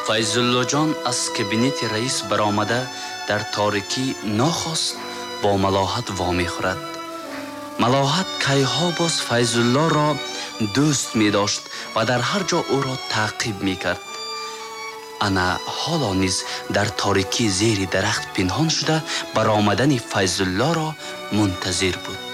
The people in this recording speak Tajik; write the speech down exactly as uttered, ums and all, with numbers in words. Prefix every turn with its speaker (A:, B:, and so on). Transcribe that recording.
A: файзулло ҷон аз кабинети раис баромада дар торикӣ нохост бо малоҳат вомехӯрад. малоҳат кайҳо боз файзуллоро дӯст медошт ва дар ҳар ҷо ӯро таъқиб мекард. ана ҳоло низ дар торикӣ зери дарахт пинҳон шуда баромадани файзуллоро мунтазир буд.